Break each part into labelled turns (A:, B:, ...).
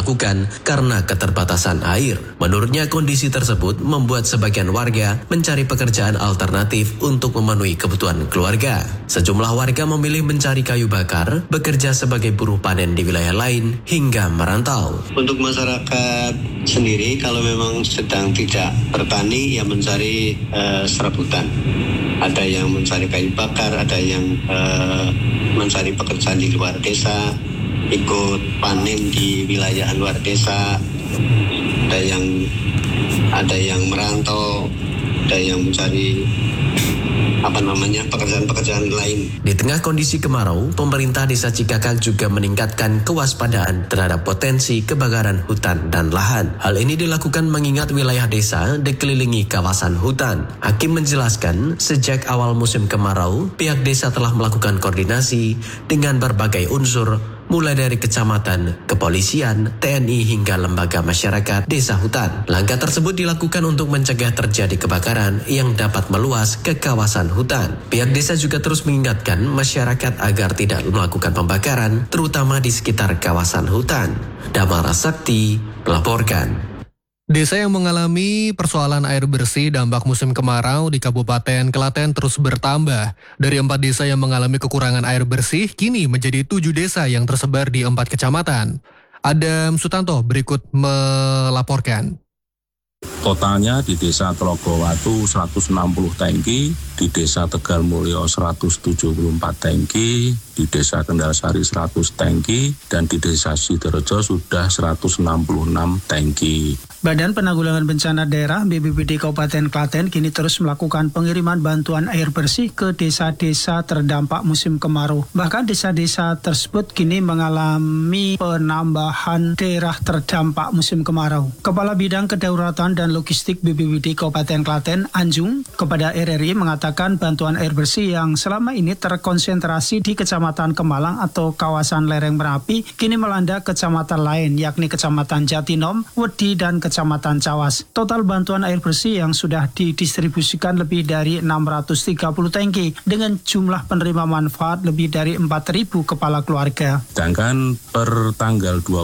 A: dilakukan karena keterbatasan air. Menurutnya kondisi tersebut membuat sebagian warga mencari pekerjaan alternatif untuk memenuhi kebutuhan keluarga. Sejumlah warga memilih mencari kayu bakar, bekerja sebagai buruh panen di wilayah lain, hingga merantau.
B: Untuk masyarakat sendiri, kalau memang sedang tidak bertani, ya mencari serabutan. Ada yang mencari kayu bakar, ada yang mencari pekerjaan di luar desa, ikut panen di wilayah luar desa, ada yang merantau, ada yang mencari pekerjaan-pekerjaan lain.
A: Di tengah kondisi kemarau, pemerintah Desa Cikakak juga meningkatkan kewaspadaan terhadap potensi kebakaran hutan dan lahan. Hal ini dilakukan mengingat wilayah desa dikelilingi kawasan hutan. Hakim menjelaskan, sejak awal musim kemarau, pihak desa telah melakukan koordinasi dengan berbagai unsur, mulai dari kecamatan, kepolisian, TNI hingga lembaga masyarakat desa hutan. Langkah tersebut dilakukan untuk mencegah terjadi kebakaran yang dapat meluas ke kawasan hutan. Pihak desa juga terus mengingatkan masyarakat agar tidak melakukan pembakaran, terutama di sekitar kawasan hutan. Damara Sakti melaporkan.
C: Desa yang mengalami persoalan air bersih dampak musim kemarau di Kabupaten Klaten terus bertambah. Dari 4 desa yang mengalami kekurangan air bersih, kini menjadi 7 desa yang tersebar di 4 kecamatan. Adam Sutanto berikut melaporkan.
D: Totalnya di Desa Telogowatu 160 tangki, di Desa Tegal Mulyo 174 tangki, di Desa Kendalsari 100 tangki, dan di Desa Sidorejo sudah 166 tangki.
E: Badan Penanggulangan Bencana Daerah BPBD Kabupaten Klaten kini terus melakukan pengiriman bantuan air bersih ke desa-desa terdampak musim kemarau. Bahkan desa-desa tersebut kini mengalami penambahan daerah terdampak musim kemarau. Kepala Bidang Kedaulatan dan Logistik BPBD Kabupaten Klaten, Anjung, kepada RRI mengatakan bantuan air bersih yang selama ini terkonsentrasi di Kecamatan Kemalang atau kawasan lereng Merapi kini melanda kecamatan lain, yakni Kecamatan Jatinom, Wedi, dan Kecamatan Cawas. Total bantuan air bersih yang sudah didistribusikan lebih dari 630 tangki dengan jumlah penerima manfaat lebih dari 4.000 kepala keluarga.
D: Sedangkan per tanggal 21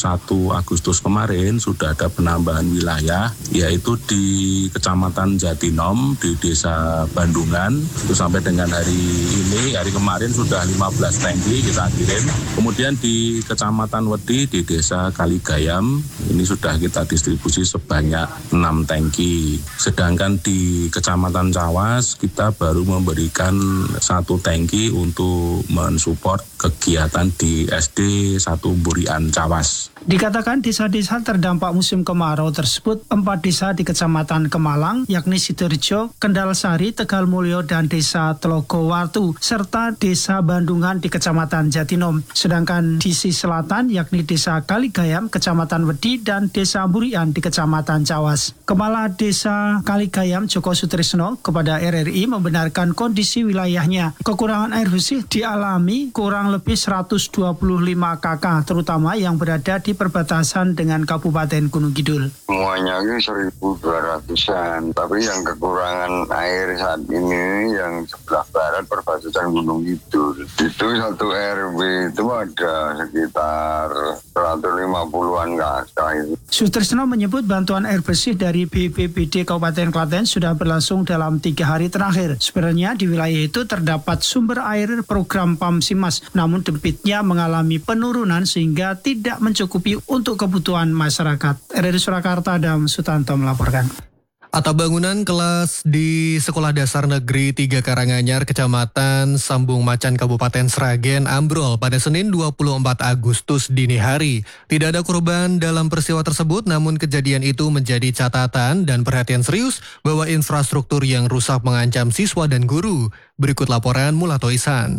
D: Agustus kemarin sudah ada penambahan wilayah, yaitu di Kecamatan Jatinom, di Desa Bandungan, itu sampai dengan hari kemarin sudah 15 tangki kita kirim. Kemudian di Kecamatan Wedi, di Desa Kaligayam, ini sudah kita distribusi sebanyak 6 tangki. Sedangkan di Kecamatan Cawas kita baru memberikan 1 tangki untuk mensupport kegiatan di SD 1 Burian Cawas.
E: Dikatakan desa-desa terdampak musim kemarau tersebut 4 desa di Kecamatan Kemalang, yakni Sidorejo, Kendalsari, Tegal Mulyo, dan Desa Telogowatu, serta Desa Bandungan di Kecamatan Jatinom. Sedangkan di sisi selatan, yakni Desa Kaligayam, Kecamatan Wedi, dan Desa Burian di Kecamatan Cawas. Kepala Desa Kaligayam, Joko Sutrisno, kepada RRI membenarkan kondisi wilayahnya. Kekurangan air bersih dialami kurang lebih 125 KK, terutama yang berada di perbatasan dengan Kabupaten Gunung Kidul.
F: Semuanya ini 1.200-an, tapi yang kekurangan air saat ini yang sebelah barat perbatasan Gunung Kidul. Itu satu RW itu ada sekitar 150-an KK.
E: Sutrisno menyebut bantuan air bersih dari BPBD Kabupaten Klaten sudah berlangsung dalam 3 hari terakhir. Sebenarnya di wilayah itu terdapat sumber air program Pamsimas, namun debitnya mengalami penurunan sehingga tidak mencukupi untuk kebutuhan masyarakat. RRI Surakarta, Adam Sutanto melaporkan.
C: Atap bangunan kelas di Sekolah Dasar Negeri 3 Karanganyar, Kecamatan Sambung Macan, Kabupaten Sragen ambrol pada Senin 24 Agustus dini hari. Tidak ada korban dalam peristiwa tersebut, namun kejadian itu menjadi catatan dan perhatian serius bahwa infrastruktur yang rusak mengancam siswa dan guru. Berikut laporan Mulato Ihsan.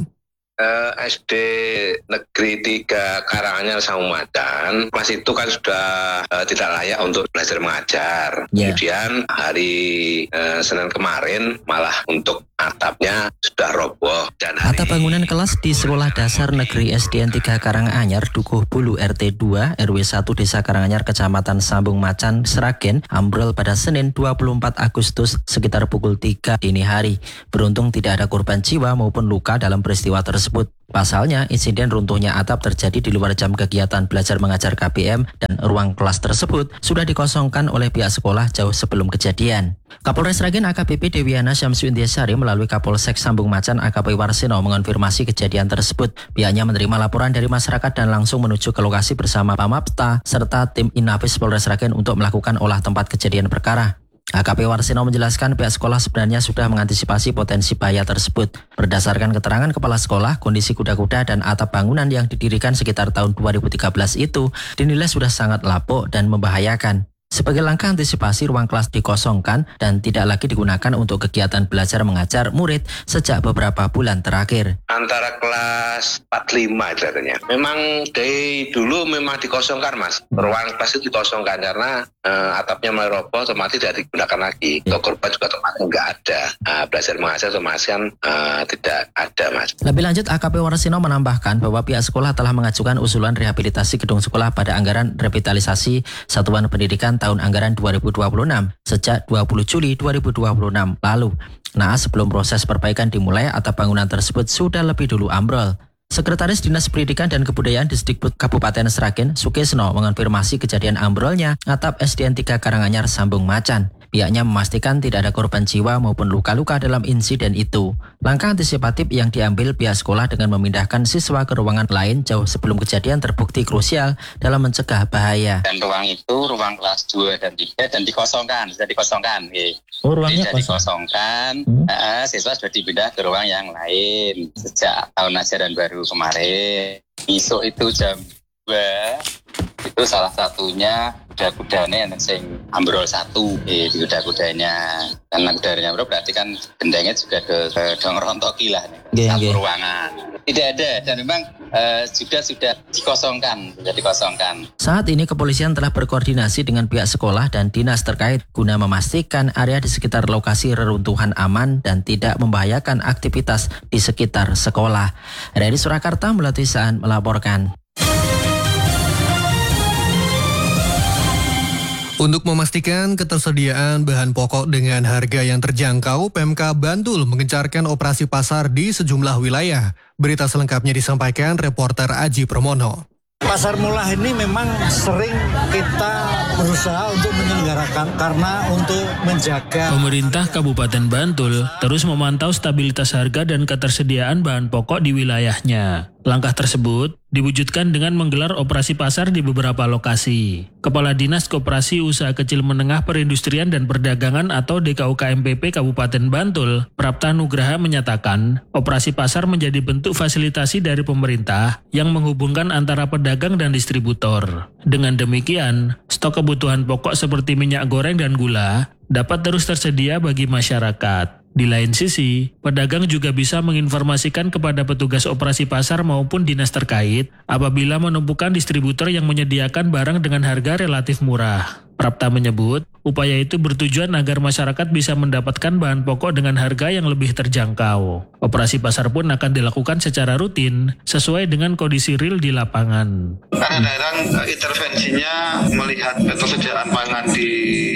G: SD Negeri 3 Karanganyar Sambung Macan, kelas itu kan sudah tidak layak untuk belajar mengajar. Kemudian hari Senin kemarin malah untuk atapnya sudah roboh. Dan
H: atap bangunan kelas di Sekolah Dasar Negeri SDN 3 Karanganyar, Dukuh Bulu RT 2 RW 1 Desa Karanganyar, Kecamatan Sambung Macan, Sragen ambrol pada Senin 24 Agustus sekitar pukul 3 dini hari. Beruntung tidak ada korban jiwa maupun luka dalam peristiwa tersebut. Pasalnya, insiden runtuhnya atap terjadi di luar jam kegiatan belajar mengajar KBM dan ruang kelas tersebut sudah dikosongkan oleh pihak sekolah jauh sebelum kejadian. Kapolres Sragen AKBP Dewiana Syamsu Intiasari melalui Kapolsek Sambung Macan AKP Warsino mengonfirmasi kejadian tersebut. Pihaknya menerima laporan dari masyarakat dan langsung menuju ke lokasi bersama Pamapta serta tim Inafis Polres Sragen untuk melakukan olah tempat kejadian perkara. AKP Warsino menjelaskan pihak sekolah sebenarnya sudah mengantisipasi potensi bahaya tersebut. Berdasarkan keterangan kepala sekolah, kondisi kuda-kuda dan atap bangunan yang didirikan sekitar tahun 2013 itu dinilai sudah sangat lapuk dan membahayakan. Sebagai langkah antisipasi, ruang kelas dikosongkan dan tidak lagi digunakan untuk kegiatan belajar mengajar murid sejak beberapa bulan terakhir.
G: Antara kelas 4-5 katanya. Memang dari dulu memang dikosongkan, Mas. Ruang kelas itu dikosongkan karena atapnya mulai roboh, otomatis tidak digunakan lagi. Untuk korban juga otomatis nggak ada. Belajar mengajar otomatis kan tidak ada, Mas.
H: Lebih lanjut, AKP Warsino menambahkan bahwa pihak sekolah telah mengajukan usulan rehabilitasi gedung sekolah pada anggaran revitalisasi Satuan Pendidikan tahun anggaran 2026 sejak 20 Juli 2026 lalu. Nah, sebelum proses perbaikan dimulai, atap bangunan tersebut sudah lebih dulu ambrol. Sekretaris Dinas Pendidikan dan Kebudayaan Disdikbud Kabupaten Sragen, Sukesno, mengonfirmasi kejadian ambrolnya atap SDN 3 Karanganyar Sambung Macan. Pihaknya memastikan tidak ada korban jiwa maupun luka-luka dalam insiden itu. Langkah antisipatif yang diambil pihak sekolah dengan memindahkan siswa ke ruangan lain jauh sebelum kejadian terbukti krusial dalam mencegah bahaya.
I: Dan ruang itu, ruang kelas 2 dan 3 dan dikosongkan, sudah dikosongkan.
H: Oh, ruangnya
I: dikosongkan, siswa sudah dipindah ke ruang yang lain sejak tahun ajaran baru kemarin. Besok itu jam 2 itu salah satunya kuda-kudanya yang ambrol 1 kuda-kudanya. Karena kudanya ambrol berarti kan gendangnya juga dong rontoki lah satu ruangan. Tidak ada dan memang juga sudah dikosongkan.
H: Saat ini kepolisian telah berkoordinasi dengan pihak sekolah dan dinas terkait guna memastikan area di sekitar lokasi reruntuhan aman dan tidak membahayakan aktivitas di sekitar sekolah. Dari Surakarta, Melati Saan melaporkan.
C: Untuk memastikan ketersediaan bahan pokok dengan harga yang terjangkau, Pemkab Bantul mengencarkan operasi pasar di sejumlah wilayah. Berita selengkapnya disampaikan reporter Aji Pramono.
J: Pasar murah ini memang sering kita berusaha untuk menyelenggarakan karena untuk menjaga.
K: Pemerintah Kabupaten Bantul terus memantau stabilitas harga dan ketersediaan bahan pokok di wilayahnya. Langkah tersebut diwujudkan dengan menggelar operasi pasar di beberapa lokasi. Kepala Dinas Koperasi Usaha Kecil Menengah Perindustrian dan Perdagangan atau DKUKMPP Kabupaten Bantul, Prapta Nugraha menyatakan, operasi pasar menjadi bentuk fasilitasi dari pemerintah yang menghubungkan antara pedagang dan distributor. Dengan demikian, stok kebutuhan pokok seperti minyak goreng dan gula dapat terus tersedia bagi masyarakat. Di lain sisi, pedagang juga bisa menginformasikan kepada petugas operasi pasar maupun dinas terkait apabila menemukan distributor yang menyediakan barang dengan harga relatif murah. Prapta menyebut, upaya itu bertujuan agar masyarakat bisa mendapatkan bahan pokok dengan harga yang lebih terjangkau. Operasi pasar pun akan dilakukan secara rutin sesuai dengan kondisi real di lapangan.
L: Karena daerah intervensinya melihat ketersediaan pangan di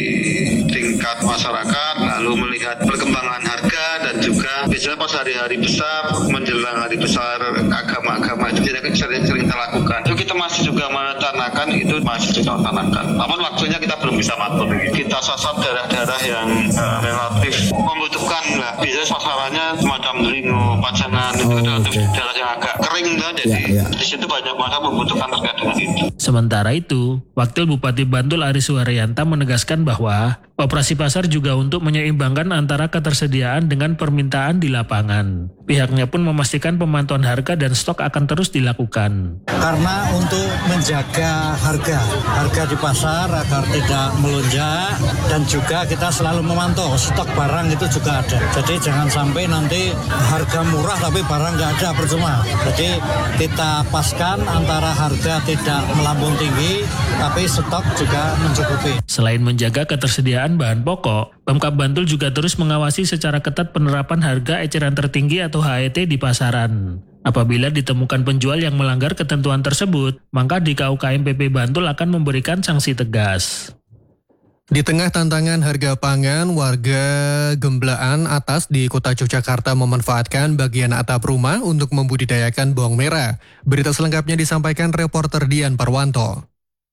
L: tingkat masyarakat, lalu melihat perkembangan harga dan juga biasanya pas hari-hari besar menjelang hari besar agama-agama itu tidak sering kita lakukan. Itu kita masih juga merencanakan itu masih kita rencanakan. Namun waktunya kita belum bisa matur. Kita sasar daerah-daerah yang relatif membutuhkan lah. Biasanya sasarannya semacam Dringo, Pacanan, itu daerah yang agak kering lah. Jadi di situ banyak masyarakat membutuhkan terkait dengan itu.
K: Sementara itu, Wakil Bupati Bantul Aris Suharyanta menegaskan bahwa operasi pasar juga untuk menyeimbangkan antara ketersediaan dengan permintaan di lapangan. Pihaknya pun memastikan pemantauan harga dan stok akan terus dilakukan.
J: Karena untuk menjaga harga di pasar agar tidak melonjak dan juga kita selalu memantau stok barang itu juga ada. Jadi jangan sampai nanti harga murah tapi barang nggak ada, percuma. Jadi kita paskan antara harga tidak melambung tinggi tapi stok juga mencukupi.
K: Selain menjaga ketersediaan bahan pokok, Pemkab Bantul juga terus mengawasi secara ketat penerapan harga eceran tertinggi atau HET di pasaran. Apabila ditemukan penjual yang melanggar ketentuan tersebut, maka DKUKMPP Bantul akan memberikan sanksi tegas.
C: Di tengah tantangan harga pangan, warga Gemblaan Atas di Kota Yogyakarta memanfaatkan bagian atap rumah untuk membudidayakan bawang merah. Berita selengkapnya disampaikan reporter Dian Parwanto.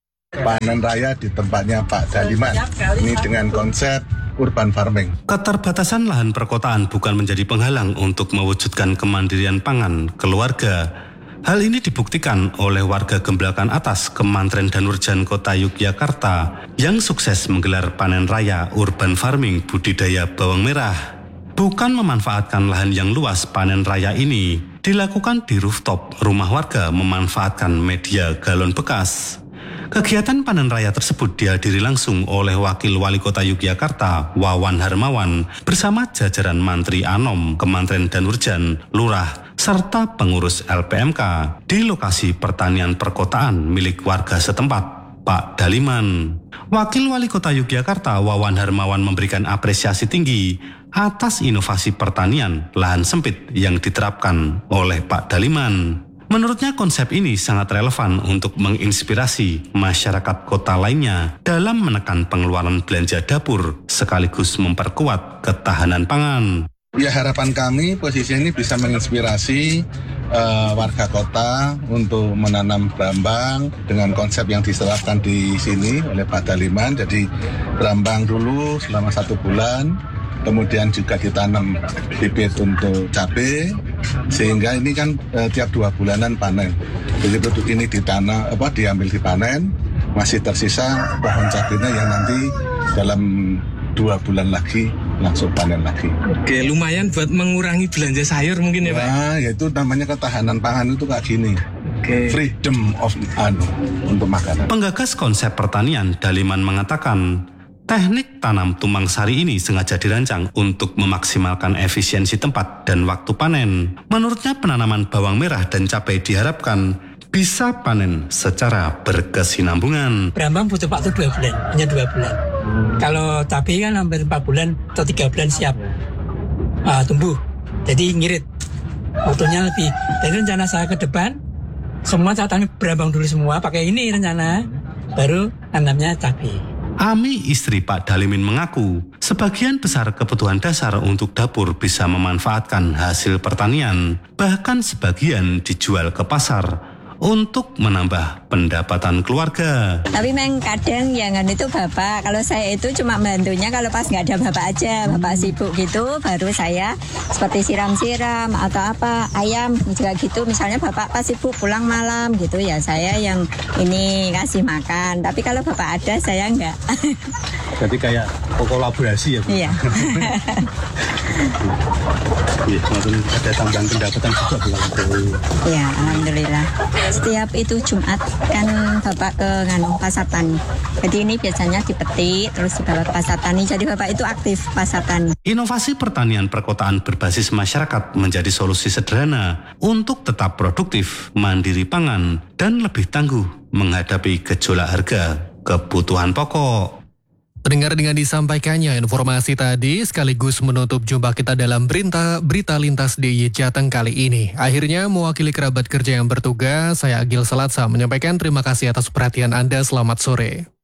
M: Panen raya di tempatnya Pak Daliman, ini dengan konsep urban farming.
N: Keterbatasan lahan perkotaan bukan menjadi penghalang untuk mewujudkan kemandirian pangan keluarga. Hal ini dibuktikan oleh warga Gemblaan Atas, Kemantren Danurjan Kota Yogyakarta yang sukses menggelar panen raya urban farming budidaya bawang merah. Bukan memanfaatkan lahan yang luas, panen raya ini dilakukan di rooftop rumah warga memanfaatkan media galon bekas. Kegiatan panen raya tersebut dihadiri langsung oleh Wakil Wali Kota Yogyakarta, Wawan Harmawan, bersama jajaran Mantri Anom, Kemantren Danurjan, Lurah, serta pengurus LPMK di lokasi pertanian perkotaan milik warga setempat, Pak Daliman. Wakil Wali Kota Yogyakarta, Wawan Harmawan, memberikan apresiasi tinggi atas inovasi pertanian lahan sempit yang diterapkan oleh Pak Daliman. Menurutnya konsep ini sangat relevan untuk menginspirasi masyarakat kota lainnya dalam menekan pengeluaran belanja dapur sekaligus memperkuat ketahanan pangan.
M: Ya, harapan kami posisi ini bisa menginspirasi warga kota untuk menanam brambang dengan konsep yang diterapkan di sini oleh Pak Daliman. Jadi brambang dulu selama 1 bulan, kemudian juga ditanam bibit untuk cabai, sehingga ini kan tiap 2 bulanan panen. Begitu ini ditanam, diambil dipanen, masih tersisa pohon cabainya yang nanti dalam 2 bulan lagi langsung panen lagi.
O: Oke, lumayan buat mengurangi belanja sayur mungkin ya Pak?
M: Nah, yaitu namanya ketahanan pangan itu kayak gini. Oke. Freedom of untuk makanan.
N: Penggagas konsep pertanian, Daliman mengatakan, teknik tanam tumpang sari ini sengaja dirancang untuk memaksimalkan efisiensi tempat dan waktu panen. Menurutnya penanaman bawang merah dan cabai diharapkan bisa panen secara berkesinambungan.
P: Brambang butuh waktu 2 bulan, hanya 2 bulan. Kalau cabai kan hampir 4 bulan atau 3 bulan siap tumbuh. Jadi ngirit, waktunya lebih. Jadi rencana saya ke depan, semua saya tanam brambang dulu semua, pakai ini rencana, baru tanamnya cabai.
N: Ami, istri Pak Dalimin, mengaku sebagian besar kebutuhan dasar untuk dapur bisa memanfaatkan hasil pertanian, bahkan sebagian dijual ke pasar untuk menambah pendapatan keluarga.
Q: Tapi memang kadang yang itu bapak, kalau saya itu cuma bantunya kalau pas nggak ada bapak aja, bapak sibuk gitu, baru saya seperti siram-siram atau apa, ayam juga gitu, misalnya bapak pas sibuk pulang malam gitu ya saya yang ini kasih makan, tapi kalau bapak ada saya nggak.
M: Jadi kayak kolaborasi ya Bu?
Q: Iya.
M: Ada tambahan pendapatan juga Bu?
Q: Ya, alhamdulillah. Setiap itu Jumat kan bapak ke pasar tani. Jadi ini biasanya dipetik terus dibawa ke pasar tani. Jadi bapak itu aktif pasar tani.
N: Inovasi pertanian perkotaan berbasis masyarakat menjadi solusi sederhana untuk tetap produktif, mandiri pangan, dan lebih tangguh menghadapi gejolak harga kebutuhan pokok.
C: Pendengar, dengan disampaikannya informasi tadi sekaligus menutup jumpa kita dalam berita lintas DIY Jateng kali ini. Akhirnya mewakili kerabat kerja yang bertugas, saya Agil Selatsa menyampaikan terima kasih atas perhatian Anda. Selamat sore.